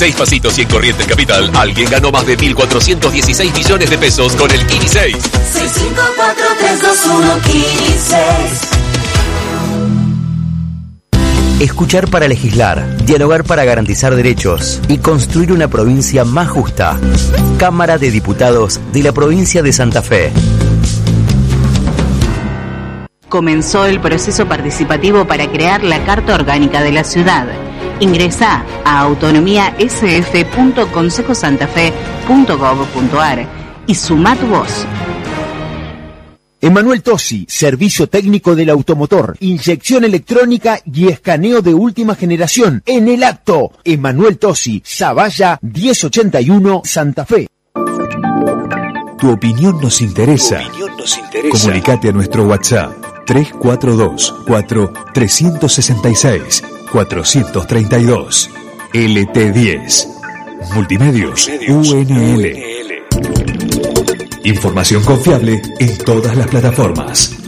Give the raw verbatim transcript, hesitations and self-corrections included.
Seis Pasitos y en Corrientes Capital, alguien ganó más de mil cuatrocientos dieciséis millones de pesos con el Kini seis. seis cinco cuatro tres dos uno Kini seis. Escuchar para legislar, dialogar para garantizar derechos y construir una provincia más justa. Cámara de Diputados de la provincia de Santa Fe. Comenzó el proceso participativo para crear la Carta Orgánica de la ciudad. Ingresá a autonomía s f punto consejo santa fe punto gov punto a r y sumá tu voz. Emanuel Tosi, servicio técnico del automotor, inyección electrónica y escaneo de última generación. En el acto, Emanuel Tosi, Zavalla diez ochenta y uno, Santa Fe. Tu opinión nos interesa. Tu opinión nos interesa. Comunicate a nuestro WhatsApp tres cuatro dos, cuatro tres seis seis, cuatro tres dos. L T diez. Multimedios, Multimedios U N L. Información confiable en todas las plataformas.